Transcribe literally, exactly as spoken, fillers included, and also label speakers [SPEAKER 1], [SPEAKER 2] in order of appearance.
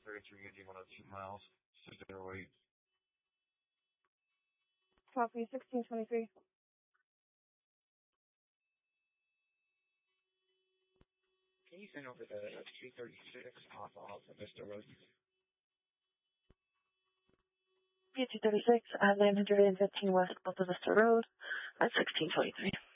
[SPEAKER 1] thirty-three, Indy one oh two miles, six zero eight.
[SPEAKER 2] Copy, sixteen twenty-three.
[SPEAKER 1] Can you send over the two thirty-six off off of Vista Road?
[SPEAKER 2] P two thirty-six at nine fifteen West Alta Vista Road at sixteen twenty-three.